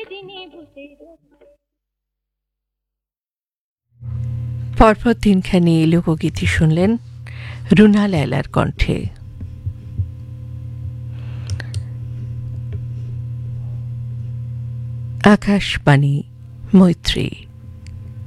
পরপর তিনখানি লোকগীতি শুনলেন রুনা লায়লার কণ্ঠে। আকাশবাণী, মৈত্রী।